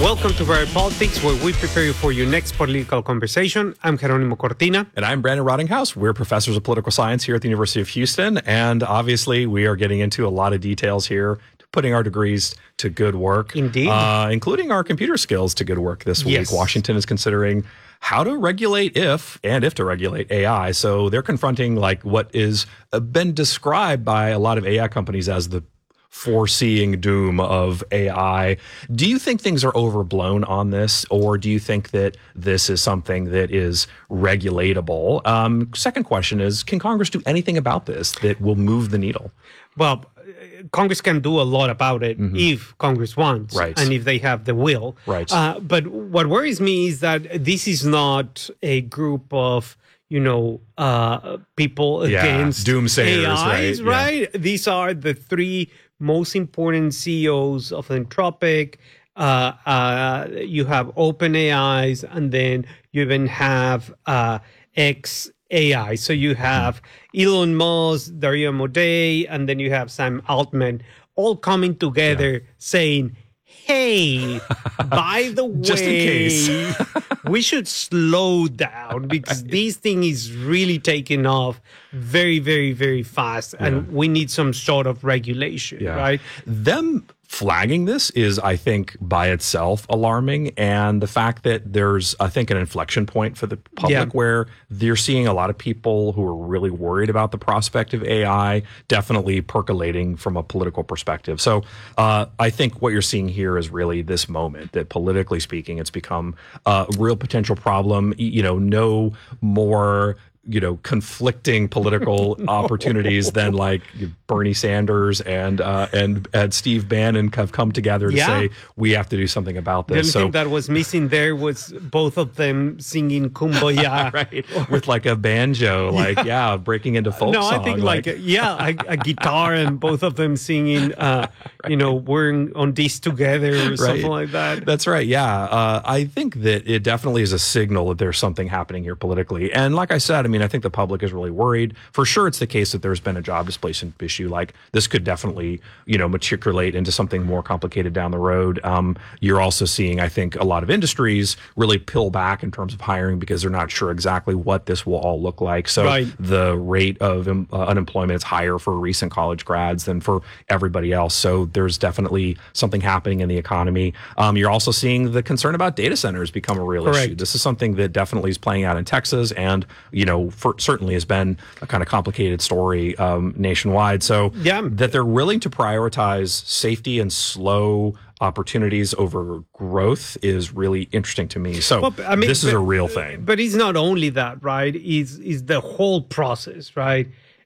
Welcome to Very Politics, where we prepare you for your next political conversation. I'm Jerónimo Cortina. And I'm Brandon Rottinghaus. We're professors of political science here at the University of Houston. And obviously, we are getting into a lot of details here, putting our degrees to good work. Indeed. Including our computer skills to good work this week. Yes. Washington is considering how to regulate if to regulate AI. So they're confronting like what is been described by a lot of AI companies as the foreseeing doom of AI. Do you think things are overblown on this, or do you think that this is something that is regulatable? Second question is, can Congress do anything about this that will move the needle? Well, Congress can do a lot about it if Congress wants, Right. and if they have the will. Right. But what worries me is that this is not a group of people against doomsayers, AIs, right? right? These are the three most important CEOs of Anthropic. You have OpenAIs, and then you even have xAI. So you have Elon Musk, Dario Amodei, and then you have Sam Altman, all coming together saying, hey, by the way, Just in case. we should slow down because this thing is really taking off very, very, very fast. And we need some sort of regulation, right? Them flagging this is, I think, by itself alarming. And the fact that there's, I think, an inflection point for the public where they're seeing a lot of people who are really worried about the prospect of AI definitely percolating from a political perspective. So I think what you're seeing here is really this moment that politically speaking, it's become a real potential problem. No more conflicting political opportunities than like Bernie Sanders and Steve Bannon have come together to say we have to do something about this. The only thing that was missing there was both of them singing Kumbaya, right? With like a banjo, breaking into folk song. I think a guitar and both of them singing, we're on this together or something like that. That's right. Yeah, I think that it definitely is a signal that there's something happening here politically. And like I said, I think the public is really worried. For sure, it's the case that there's been a job displacement issue. Like this could definitely, matriculate into something more complicated down the road. You're also seeing, I think, a lot of industries really pull back in terms of hiring because they're not sure exactly what this will all look like. So the rate of unemployment is higher for recent college grads than for everybody else. So there's definitely something happening in the economy. You're also seeing the concern about data centers become a real issue. This is something that definitely is playing out in Texas and, certainly has been a kind of complicated story nationwide. So that they're willing to prioritize safety and slow opportunities over growth is really interesting to me. So this is a real thing. But it's not only that, right? It's the whole process, right?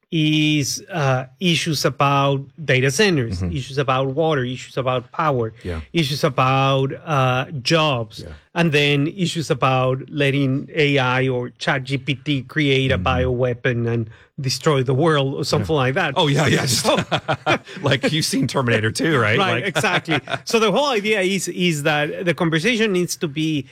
Is issues about data centers, issues about water, issues about power, issues about jobs, and then issues about letting AI or ChatGPT create a bioweapon and destroy the world or something like that. Oh, yeah. So, like you've seen Terminator 2, right? Right, exactly. So the whole idea is that the conversation needs to be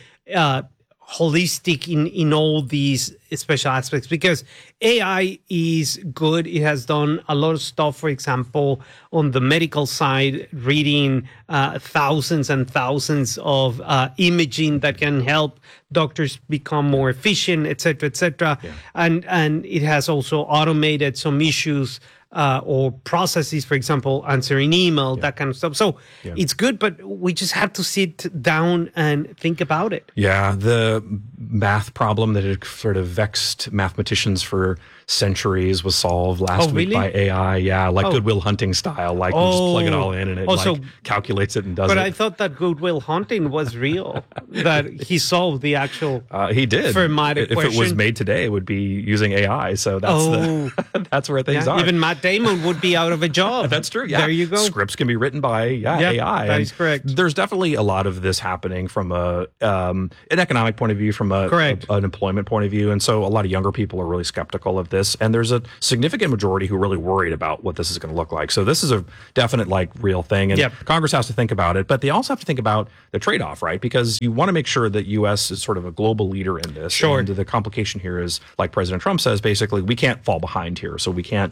holistic in all these special aspects, because AI is good. It has done a lot of stuff, for example, on the medical side, reading thousands and thousands of imaging that can help doctors become more efficient, et cetera, et cetera. And it has also automated some issues or processes, for example, answering email, that kind of stuff. So it's good, but we just have to sit down and think about it. Yeah, the math problem that had sort of vexed mathematicians for centuries was solved last week by AI. Yeah, like Goodwill Hunting style. Like you just plug it all in and it calculates it and does it. But I thought that Goodwill Hunting was real, that he solved the actual he did. Fermat If equation. it was made today, it would be using AI. So that's that's where things are. Even Matt Damon would be out of a job. That's true. Yeah. There you go. Scripts can be written by AI. That is correct. There's definitely a lot of this happening from an economic point of view, from an employment point of view. And so a lot of younger people are really skeptical of this. And there's a significant majority who are really worried about what this is going to look like. So this is a definite real thing. And Congress has to think about it. But they also have to think about the trade-off, right? Because you want to make sure that U.S. is sort of a global leader in this. Sure. And the complication here is, like President Trump says, basically, we can't fall behind here. So we can't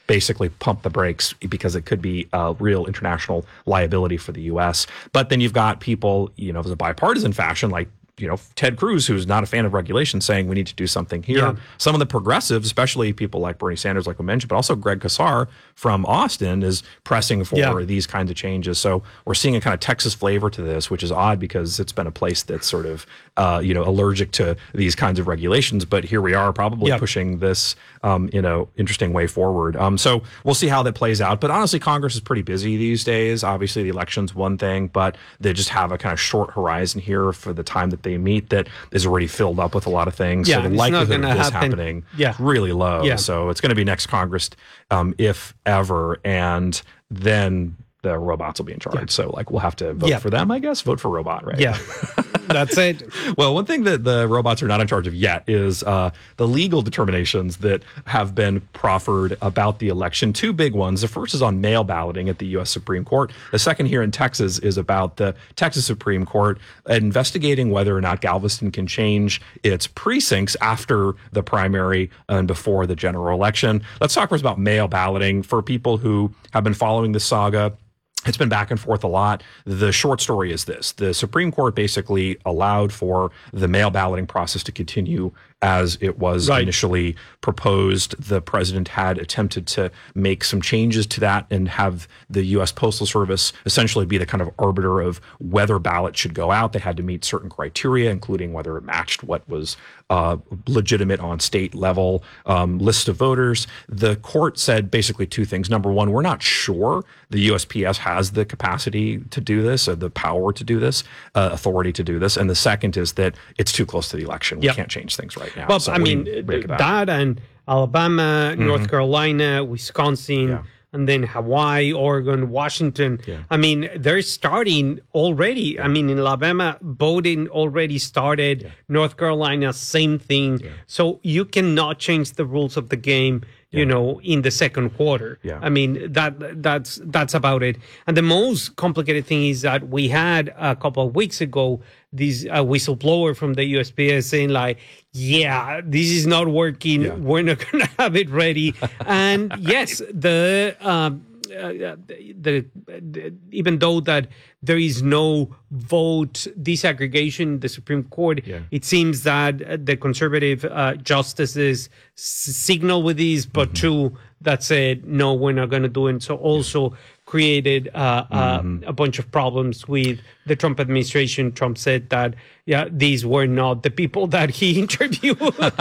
basically pump the brakes because it could be a real international liability for the U.S. But then you've got people, as a bipartisan fashion, like Ted Cruz, who's not a fan of regulation, saying we need to do something here. Yeah. Some of the progressives, especially people like Bernie Sanders, like we mentioned, but also Greg Casar from Austin is pressing for these kinds of changes. So we're seeing a kind of Texas flavor to this, which is odd because it's been a place that's sort of, allergic to these kinds of regulations. But here we are probably pushing this, interesting way forward. So we'll see how that plays out. But honestly, Congress is pretty busy these days. Obviously, the election's one thing, but they just have a kind of short horizon here for the time that they meet that is already filled up with a lot of things. Yeah, so the likelihood of this happening is really low. Yeah. So it's going to be next Congress, if ever, and then the robots will be in charge. Yeah. So we'll have to vote for them, I guess. Vote for robot, right? Yeah, that's it. Well, one thing that the robots are not in charge of yet is the legal determinations that have been proffered about the election. Two big ones. The first is on mail balloting at the U.S. Supreme Court. The second here in Texas is about the Texas Supreme Court investigating whether or not Galveston can change its precincts after the primary and before the general election. Let's talk first about mail balloting. For people who have been following the saga, it's been back and forth a lot. The short story is this. The Supreme Court basically allowed for the mail balloting process to continue as it was initially proposed. The president had attempted to make some changes to that and have the U.S. Postal Service essentially be the kind of arbiter of whether ballots should go out. They had to meet certain criteria, including whether it matched what was legitimate on state level list of voters. The court said basically two things. Number one, we're not sure the USPS has the capacity to do this, or the power to do this, authority to do this. And the second is that it's too close to the election. We can't change things right now. Well, So I mean, that and Alabama, North Carolina, Wisconsin, and then Hawaii, Oregon, Washington. Yeah. I mean, they're starting already. I mean, in Alabama, voting already started. North Carolina, same thing. So you cannot change the rules of the game, in the second quarter. I mean, that's about it. And the most complicated thing is that we had a couple of weeks ago this whistleblower from the USPS saying this is not working. We're not going to have it ready. And yes, even though that there is no vote disaggregation in the Supreme Court, it seems that the conservative justices signal with this, but two that said, no, we're not going to do it. So also created a bunch of problems with the Trump administration. Trump said that, these were not the people that he interviewed.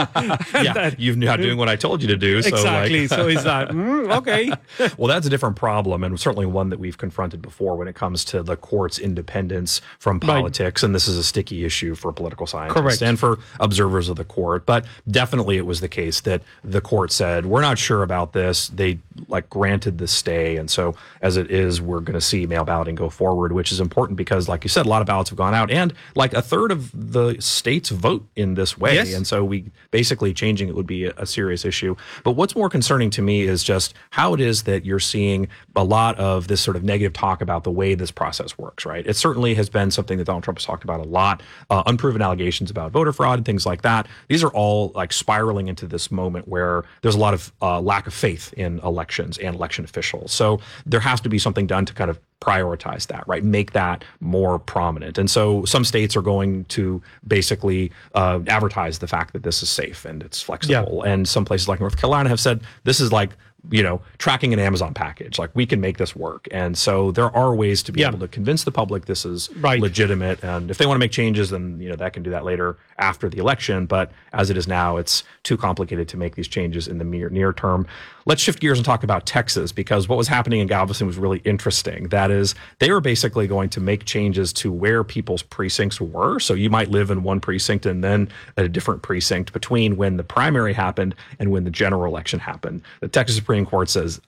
You're not doing what I told you to do. Exactly. So is that, okay. Well, that's a different problem, and certainly one that we've confronted before when it comes to the court's independence from politics. And this is a sticky issue for political scientists and for observers of the court. But definitely it was the case that the court said, we're not sure about this. They granted the stay. And so as it is, we're going to see mail balloting go forward, which is important because, like you said, a lot of ballots have gone out, and a third of the states vote in this way. And so we basically changing it would be a serious issue. But what's more concerning to me is just how it is that you're seeing a lot of this sort of negative talk about the way this process works, right? It certainly has been something that Donald Trump has talked about a lot, unproven allegations about voter fraud and things like that. These are all spiraling into this moment where there's a lot of lack of faith in elections and election officials. So there has to be something done to kind of prioritize that, right? Make that more prominent. And so some states are going to basically advertise the fact that this is safe and it's flexible. And some places like North Carolina have said this is tracking an Amazon package. We can make this work. And so there are ways to be able to convince the public this is legitimate. And if they want to make changes, then, that can do that later after the election. But as it is now, it's too complicated to make these changes in the near term. Let's shift gears and talk about Texas, because what was happening in Galveston was really interesting. That is, they were basically going to make changes to where people's precincts were. So you might live in one precinct and then at a different precinct between when the primary happened and when the general election happened. The Texas Supreme Court says,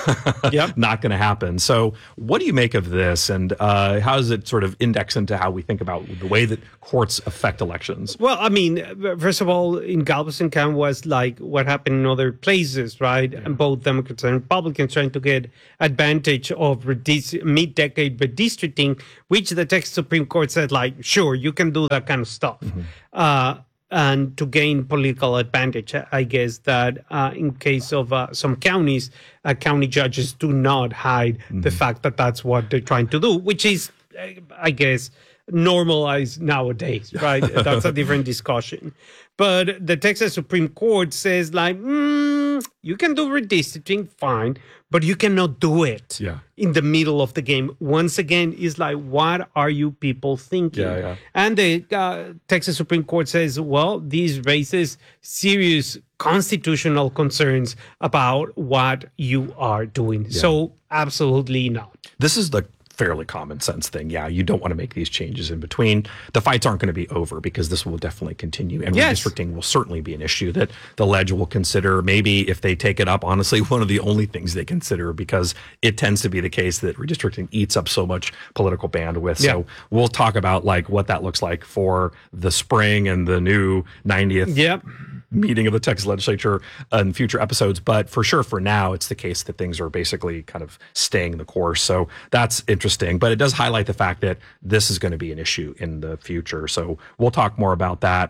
not going to happen. So what do you make of this? And how does it sort of index into how we think about the way that courts affect elections? Well, I mean, first of all, in Galveston County was what happened in other places, right? And both Democrats and Republicans trying to get advantage of mid-decade redistricting, which the Texas Supreme Court said, sure, you can do that kind of stuff. and to gain political advantage. I guess that in case of some counties, county judges do not hide the fact that that's what they're trying to do, which is, I guess, normalized nowadays, right? That's a different discussion. But the Texas Supreme Court says, like, you can do redistricting, fine, but you cannot do it in the middle of the game. Once again, it's like, what are you people thinking? And the Texas Supreme Court says, well, these raises serious constitutional concerns about what you are doing. So absolutely not. This is the fairly common sense thing. Yeah, you don't want to make these changes in between. The fights aren't going to be over because this will definitely continue. And redistricting will certainly be an issue that the ledge will consider. Maybe if they take it up, honestly, one of the only things they consider, because it tends to be the case that redistricting eats up so much political bandwidth. So we'll talk about like what that looks like for the spring and the new 90th meeting of the Texas legislature in future episodes. But for sure, for now, it's the case that things are basically kind of staying the course. So that's interesting. But it does highlight the fact that this is going to be an issue in the future. So we'll talk more about that.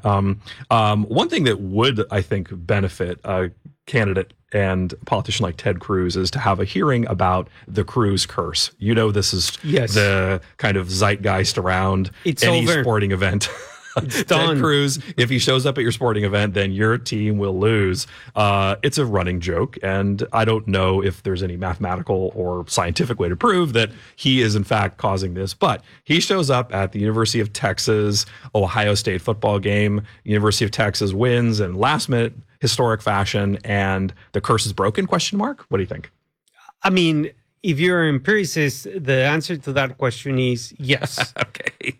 One thing that would, I think, benefit a candidate and a politician like Ted Cruz is to have a hearing about the Cruz curse. You know, this is the kind of zeitgeist around any sporting event. Ted Cruz, if he shows up at your sporting event, then your team will lose. It's a running joke, and I don't know if there's any mathematical or scientific way to prove that he is in fact causing this, but he shows up at the University of Texas, Ohio State football game. University of Texas wins in last-minute historic fashion, and the curse is broken, question mark? What do you think? I mean, if you're an empiricist, the answer to that question is yes. Okay.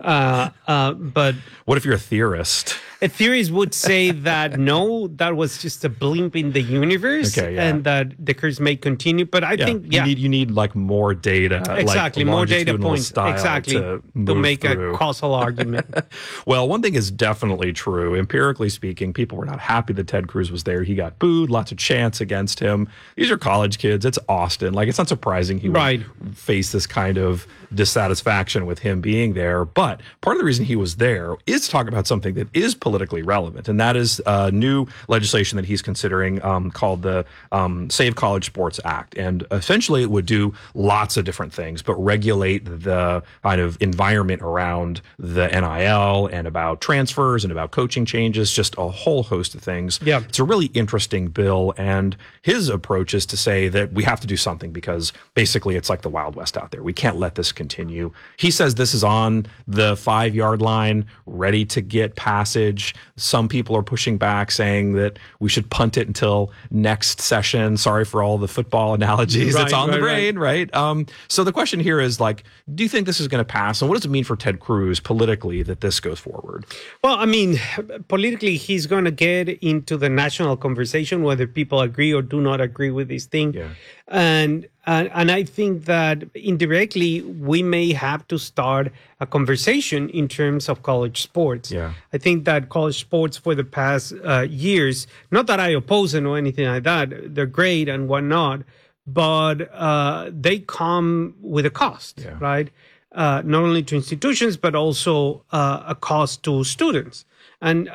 But what if you're a theorist? A theorist would say that no, that was just a blimp in the universe, and that the curse may continue. But I think you need like more data, exactly, like more data points, exactly, to make through a causal argument. Well, one thing is definitely true. Empirically speaking, people were not happy that Ted Cruz was there. He got booed, lots of chants against him. These are college kids. It's Austin. Like, it's not surprising he would face this kind of dissatisfaction with him being there. But part of the reason he was there is to talk about something that is politically relevant, and that is new legislation that he's considering called the Save College Sports Act. And essentially it would do lots of different things, but regulate the kind of environment around the NIL and about transfers and about coaching changes, just a whole host of things. Yeah. It's a really interesting bill, and his approach is to say that we have to do something because basically it's like the Wild West out there. We can't let this continue. He says this is on the 5-yard line, ready to get passage. Some people are pushing back, saying that we should punt it until next session. Sorry for all the football analogies. It's on the brain, right? So the question here is, like, do you think this is going to pass? And what does it mean for Ted Cruz politically that this goes forward? Well, I mean, politically, he's going to get into the national conversation, whether people agree or do not agree with this thing. Yeah. And I think that indirectly we may have to start a conversation in terms of college sports. Yeah. I think that college sports for the past years, not that I oppose them or anything like that, they're great and whatnot, but they come with a cost, right? Not only to institutions, but also a cost to students. And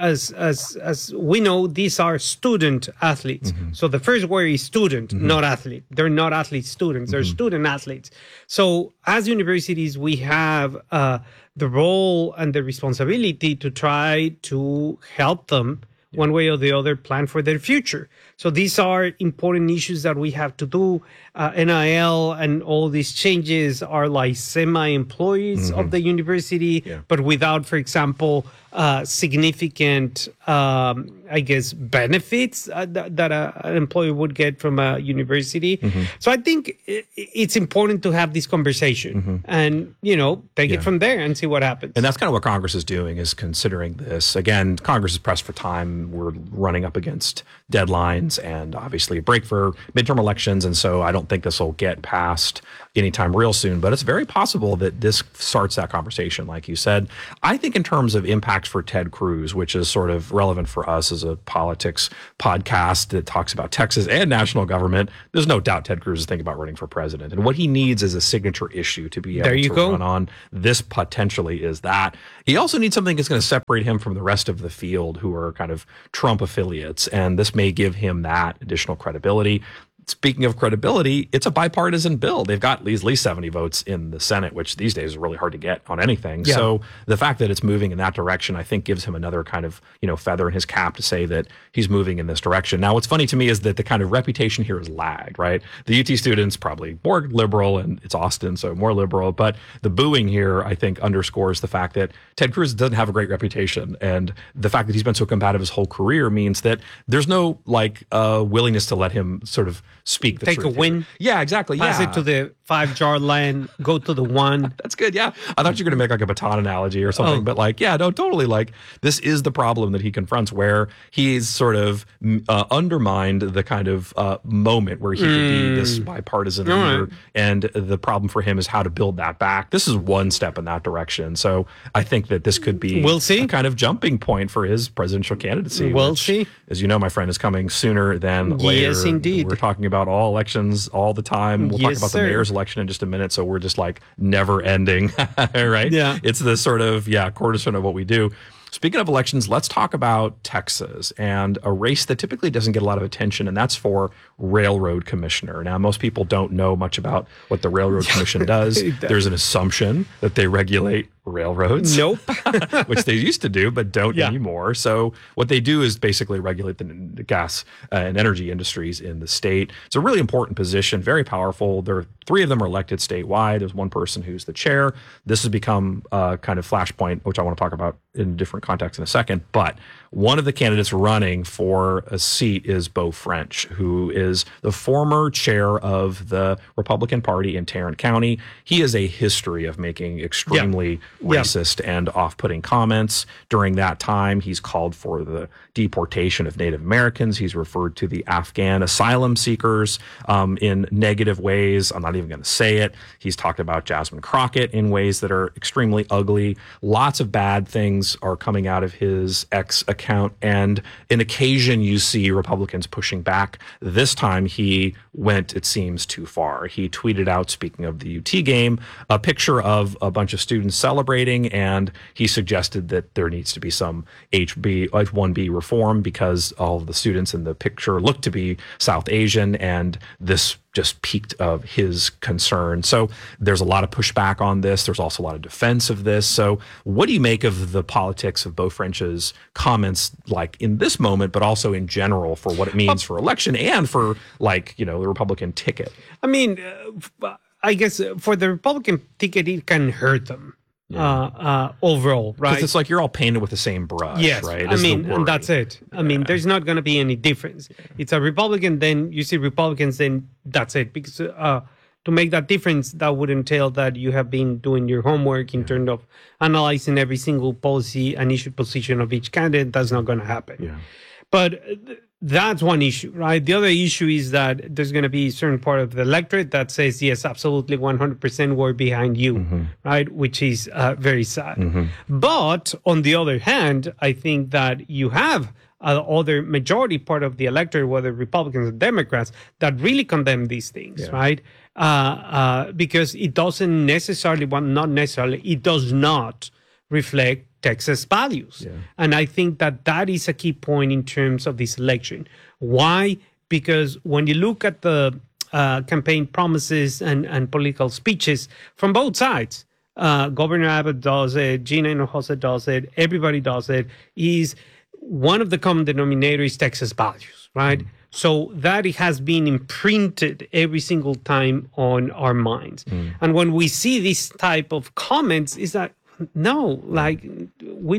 as we know, these are student athletes. Mm-hmm. So the first word is student, not athlete. They're not athlete students. They're student athletes. So as universities, we have the role and the responsibility to try to help them one way or the other plan for their future. So these are important issues that we have to do. NIL and all these changes are like semi-employees of the university, but without, for example, significant, I guess, benefits that an employee would get from a university. So I think it's important to have this conversation and, you know, take it from there and see what happens. And that's kind of what Congress is doing, is considering this. Again, Congress is pressed for time. We're running up against deadlines and obviously a break for midterm elections. And so I don't think this will get passed anytime real soon. But it's very possible that this starts that conversation, like you said. I think in terms of impacts for Ted Cruz, which is sort of relevant for us as a politics podcast that talks about Texas and national government, there's no doubt Ted Cruz is thinking about running for president. And what he needs is a signature issue to be able to run on. This potentially is that. He also needs something that's going to separate him from the rest of the field who are kind of Trump affiliates. And this may give him that additional credibility. Speaking of credibility, it's a bipartisan bill. They've got at least 70 votes in the Senate, which these days is really hard to get on anything. Yeah. So the fact that it's moving in that direction, I think, gives him another kind of, feather in his cap to say that he's moving in this direction. Now, what's funny to me is that the kind of reputation here is lagged, right? The UT students probably more liberal, and it's Austin, so more liberal. But the booing here, I think, underscores the fact that Ted Cruz doesn't have a great reputation. And the fact that he's been so combative his whole career means that there's no willingness to let him sort of speak the truth. Take a win. Yeah, exactly. Pass it to the 5-yard line, go to the 1. That's good. Yeah. I thought you were going to make like a baton analogy or something, but totally. This is the problem that he confronts where he's sort of undermined the kind of moment where he could be this bipartisan leader. Right. And the problem for him is how to build that back. This is one step in that direction. So I think that this could be a kind of jumping point for his presidential candidacy. We'll see. As you know, my friend, is coming sooner than later. Yes, indeed. We're talking about all elections all the time. We'll talk about the mayor's election in just a minute. So we're just never ending, right? Yeah. It's the sort of, cornerstone of what we do. Speaking of elections, let's talk about Texas and a race that typically doesn't get a lot of attention, and that's for railroad commissioner. Now, most people don't know much about what the Railroad Commission does. There's an assumption that they regulate railroads. Nope. Which they used to do, but don't anymore. So what they do is basically regulate the gas and energy industries in the state. It's a really important position, very powerful. Three of them are elected statewide. There's one person who's the chair. This has become a kind of flashpoint, which I want to talk about in different contexts in a second. But one of the candidates running for a seat is Beau French, who is the former chair of the Republican Party in Tarrant County. He has a history of making extremely racist and off-putting comments. During that time, he's called for the deportation of Native Americans. He's referred to the Afghan asylum seekers in negative ways. I'm not even going to say it. He's talked about Jasmine Crockett in ways that are extremely ugly. Lots of bad things are coming out of his X account, and an occasion you see Republicans pushing back. This time he went, it seems, too far. He tweeted out, speaking of the UT game, a picture of a bunch of students celebrating, and he suggested that there needs to be some H1B reform because all of the students in the picture look to be South Asian, and this just piqued of his concern. So there's a lot of pushback on this. There's also a lot of defense of this. So what do you make of the politics of Beau French's comments, in this moment, but also in general for what it means for election and for the Republican ticket? I mean, I guess for the Republican ticket, it can hurt them. Overall, right? Because it's you're all painted with the same brush, right? And that's it. I mean, there's not going to be any difference. It's a Republican, then you see Republicans, then that's it. Because to make that difference, that would entail that you have been doing your homework in terms of analyzing every single policy and issue position of each candidate. That's not going to happen. Yeah. But that's one issue, right? The other issue is that there's going to be a certain part of the electorate that says, yes, absolutely, 100% we're behind you, right? Which is very sad. But on the other hand, I think that you have other majority part of the electorate, whether Republicans or Democrats, that really condemn these things, right? Because it doesn't necessarily, it does not reflect Texas values. Yeah. And I think that is a key point in terms of this election. Why? Because when you look at the campaign promises and political speeches from both sides, Governor Abbott does it, Gina Hinojosa does it, everybody does it, is one of the common denominators is Texas values, right? So that it has been imprinted every single time on our minds. And when we see this type of comments, is that no,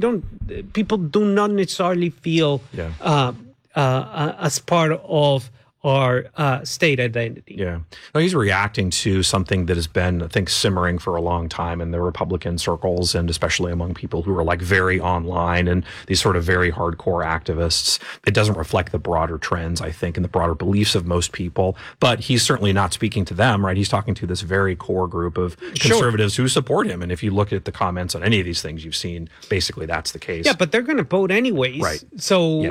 people do not necessarily feel as part of our state identity. Yeah. No, he's reacting to something that has been, I think, simmering for a long time in the Republican circles, and especially among people who are like very online and these sort of very hardcore activists. It doesn't reflect the broader trends, I think, and the broader beliefs of most people. But he's certainly not speaking to them, right? He's talking to this very core group of conservatives who support him. And if you look at the comments on any of these things you've seen, basically that's the case. Yeah, but they're going to vote anyways. Right. So,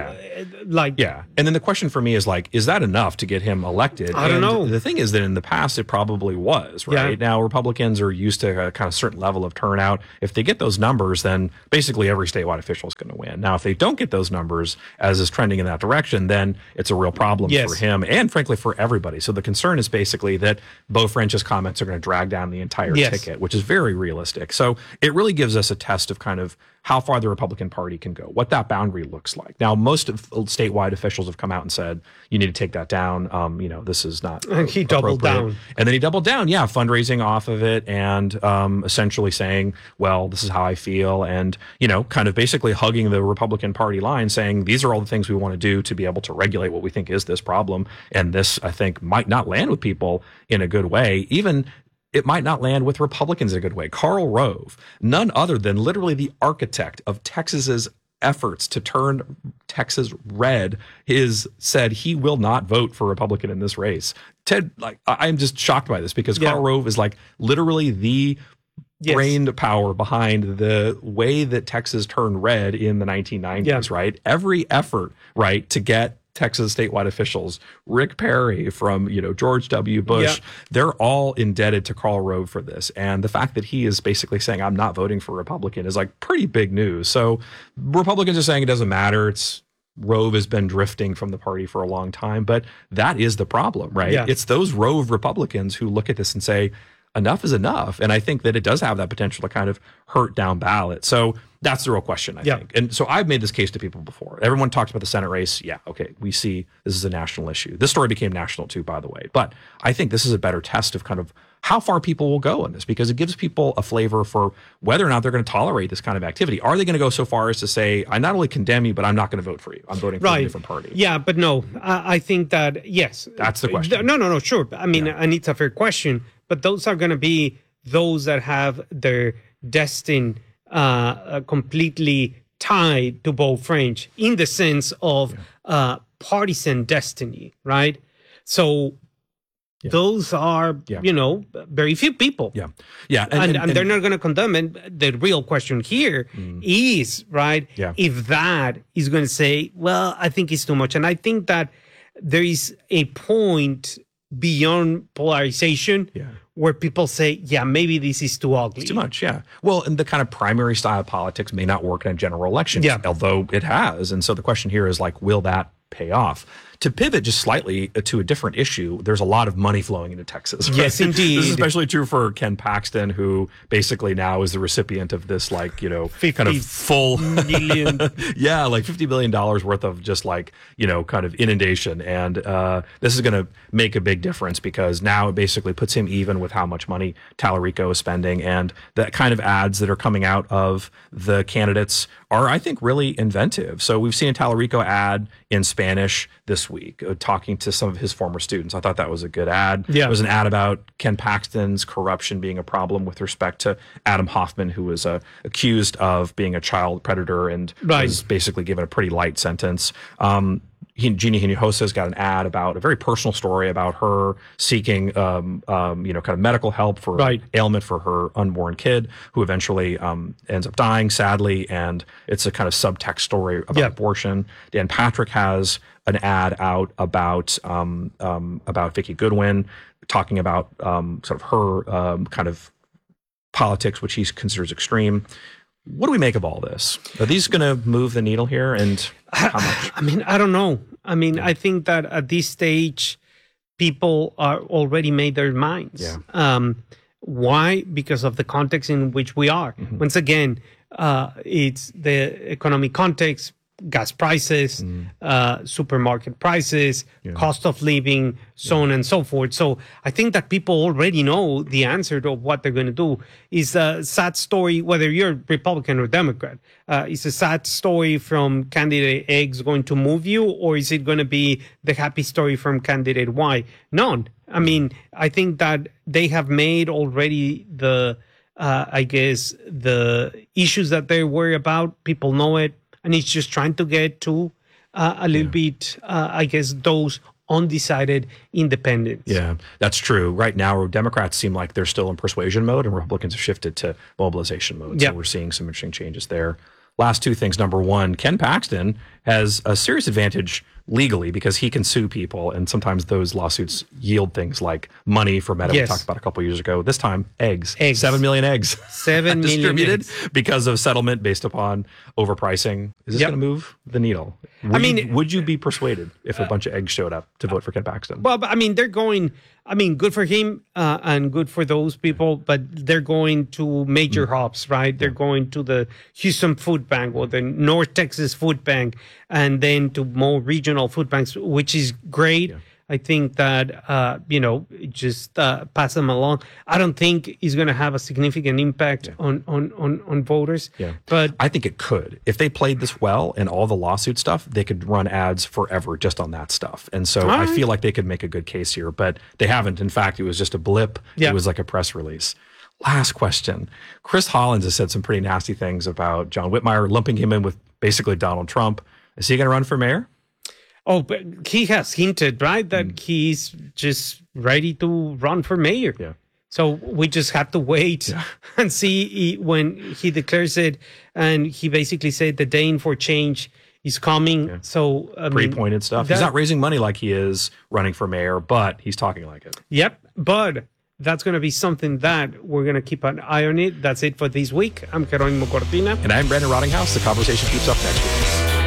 Yeah. And then the question for me is like, is that enough to get him elected? I don't know. The thing is that in the past, it probably was, right? Yeah. Now, Republicans are used to a kind of certain level of turnout. If they get those numbers, then basically every statewide official is going to win. Now, if they don't get those numbers, as is trending in that direction, then it's a real problem for him and frankly for everybody. So the concern is basically that Beau French's comments are going to drag down the entire ticket, which is very realistic. So it really gives us a test of kind of how far the Republican Party can go, what that boundary looks like. Now, most of statewide officials have come out and said, you need to take that down. This is not And he doubled down. And then he doubled down, fundraising off of it and essentially saying, well, this is how I feel. And, kind of basically hugging the Republican Party line saying, these are all the things we want to do to be able to regulate what we think is this problem. And this, I think, might not land with people in a good way. Even it might not land with Republicans in a good way. Karl Rove, none other than literally the architect of Texas's efforts to turn Texas red, said he will not vote for Republican in this race. Ted, I'm just shocked by this because Karl Rove is like literally the brain power behind the way that Texas turned red in the 1990s, right? Every effort, right, to get Texas statewide officials, Rick Perry from, George W. Bush, they're all indebted to Karl Rove for this. And the fact that he is basically saying, I'm not voting for Republican is like pretty big news. So Republicans are saying it doesn't matter. Rove has been drifting from the party for a long time, but that is the problem, right? Yeah. It's those Rove Republicans who look at this and say, enough is enough. And I think that it does have that potential to kind of hurt down ballot. So that's the real question, I think. And so I've made this case to people before. Everyone talks about the Senate race. Yeah, okay, we see this is a national issue. This story became national too, by the way. But I think this is a better test of kind of how far people will go in this, because it gives people a flavor for whether or not they're going to tolerate this kind of activity. Are they going to go so far as to say, I not only condemn you, but I'm not going to vote for you. I'm voting for a different party. Yeah, but no, I think that, yes. That's the question. No, sure. I mean, and it's a fair question, but those are going to be those that have their destiny completely tied to Beau French in the sense of partisan destiny, right? So those are, very few people. And they're not going to condemn. And the real question here is, right, if that is going to say, well, I think it's too much. And I think that there is a point beyond polarization where people say, maybe this is too ugly. It's too much, Well, and the kind of primary style politics may not work in a general election, although it has. And so the question here is like, will that pay off? To pivot just slightly to a different issue, there's a lot of money flowing into Texas. Right? Yes, indeed. This is especially true for Ken Paxton, who basically now is the recipient of this, kind of full million. like $50 billion worth of just kind of inundation. And this is going to make a big difference because now it basically puts him even with how much money Tallarico is spending. And the kind of ads that are coming out of the candidates are, I think, really inventive. So we've seen a Tallarico ad in Spanish this week, talking to some of his former students. I thought that was a good ad. It was an ad about Ken Paxton's corruption being a problem with respect to Adam Hoffman, who was accused of being a child predator and was basically given a pretty light sentence. Jeannie Hinojosa's got an ad about a very personal story about her seeking, kind of medical help for ailment for her unborn kid, who eventually ends up dying, sadly. And it's a kind of subtext story about abortion. Dan Patrick has an ad out about Vicki Goodwin, talking about sort of her kind of politics, which he considers extreme. What do we make of all this? Are these going to move the needle here? And how much? I mean, I don't know. I mean, I think that at this stage, people are already made their minds. Why? Because of the context in which we are. Once again, it's the economic context. gas prices, supermarket prices, cost of living, so on and so forth. So I think that people already know the answer to what they're going to do. Is a sad story, whether you're Republican or Democrat. Is a sad story from candidate X going to move you, or is it going to be the happy story from candidate Y? None. I mean, I think that they have made already I guess, the issues that they worry about. People know it. And it's just trying to get to a little bit, I guess, those undecided independents. Yeah, that's true. Right now, Democrats seem like they're still in persuasion mode, and Republicans have shifted to mobilization mode. So we're seeing some interesting changes there. Last two things. Number one, Ken Paxton has a serious advantage legally because he can sue people, and sometimes those lawsuits yield things like money for Meta. We talked about a couple years ago. This time, eggs. 7 million eggs. 7 million distributed eggs. Because of settlement based upon overpricing. Is this going to move the needle? Would you be persuaded if a bunch of eggs showed up to vote for Ken Paxton? Well, I mean, they're going. I mean, good for him and good for those people, but they're going to major hubs, right? They're going to the Houston Food Bank or the North Texas Food Bank, and then to more regional food banks, which is great. I think that, just pass them along. I don't think it's going to have a significant impact on voters. Yeah. But I think it could. If they played this well and all the lawsuit stuff, they could run ads forever just on that stuff. And so I feel like they could make a good case here, but they haven't. In fact, it was just a blip. It was like a press release. Last question. Chris Hollins has said some pretty nasty things about John Whitmire, lumping him in with basically Donald Trump. Is he going to run for mayor? Oh, but he has hinted, right, that he's just ready to run for mayor. Yeah. So we just have to wait and see when he declares it. And he basically said the day for change is coming. Yeah. So pre-pointed stuff. He's not raising money like he is running for mayor, but he's talking like it. Yep. But that's going to be something that we're going to keep an eye on it. That's it for this week. I'm Jerónimo Cortina. And I'm Brandon Rottinghouse. The conversation keeps up next week.